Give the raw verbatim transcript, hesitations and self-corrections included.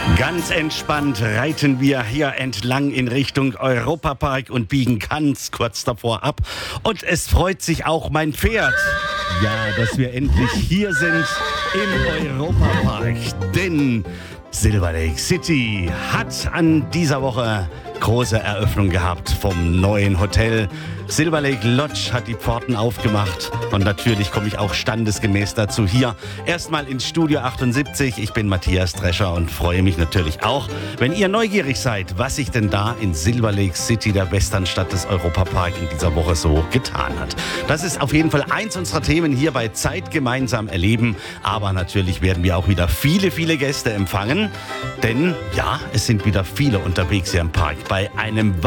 Ganz entspannt reiten wir hier entlang in Richtung Europapark und biegen ganz kurz davor ab. Und es freut sich auch mein Pferd, ja, dass wir endlich hier sind im Europapark. Denn Silver Lake City hat an dieser Woche große Eröffnung gehabt vom neuen Hotel. Silver Lake Lodge hat die Pforten aufgemacht und natürlich komme ich auch standesgemäß dazu hier. Erstmal ins Studio achtundsiebzig. Ich bin Matthias Drescher und freue mich natürlich auch, wenn ihr neugierig seid, was sich denn da in Silver Lake City, der Westernstadt des Europapark, in dieser Woche so getan hat. Das ist auf jeden Fall eins unserer Themen hier bei Zeit gemeinsam erleben. Aber natürlich werden wir auch wieder viele, viele Gäste empfangen. Denn ja, es sind wieder viele unterwegs hier im Park bei einem